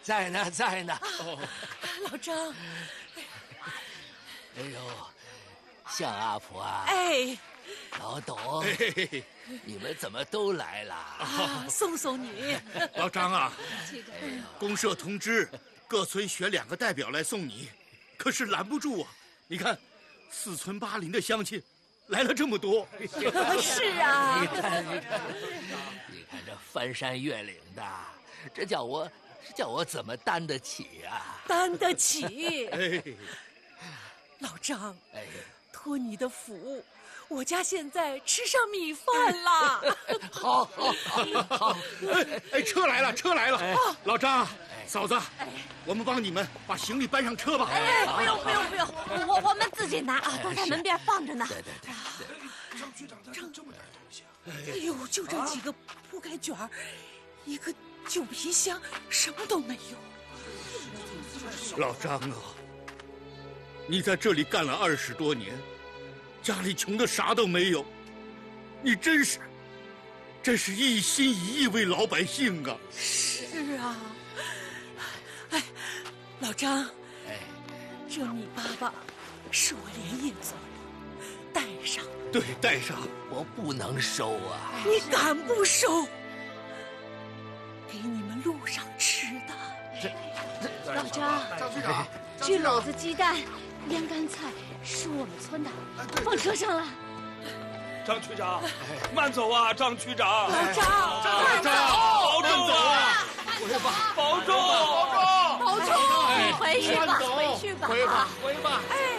在呢，在呢。 老张， 哎呦，向阿婆啊！ 哎， 老董，你们怎么都来了？ 送送你。 老张啊，公社通知各村选2个代表来送你，可是拦不住啊！你看，4村8邻的乡亲来了这么多。 是啊， 你看这翻山越岭的，这叫我怎么担得起啊？ 担得起。 哎， 老张， 哎， 托你的福，我家现在吃上米饭了。 好， 哎，车来了，车来了！老张，嫂子，我们帮你们把行李搬上车吧。 哎，不用，我们自己拿啊，都在门边放着呢。 对。 张局长带这么点东西啊！ 哎呦，就这几个铺盖卷儿，一个旧皮箱，什么都没有。 老张啊，你在这里干了20多年，家里穷的啥都没有，你真是一心一意为老百姓啊！ 是啊，哎，老张， 哎， 这米粑粑是我连夜做的，带上。 对，带上。 我不能收啊！ 你敢不收？给你们路上吃的。 老张，这篓子鸡蛋、腌干菜是我们村的，放车上了。 张区长，慢走啊，张区长。 老张， 慢走，保重啊！保重！ 保重！回去吧，回去吧。 回吧。 哎。